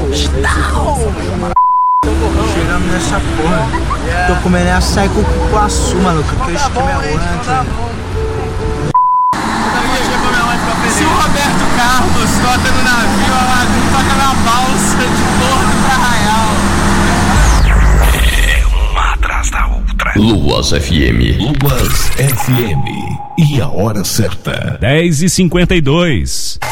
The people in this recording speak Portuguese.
Chegamos nessa porra. Tô comendo açaí com cupuaçu, maluco. Que eu esquema é outro. Se o Roberto Carlos toca no navio, a Lagoon toca na balsa de Porto pra Arraial. É uma atrás da outra. Luas FM. Luas FM. E a hora certa. 10h52.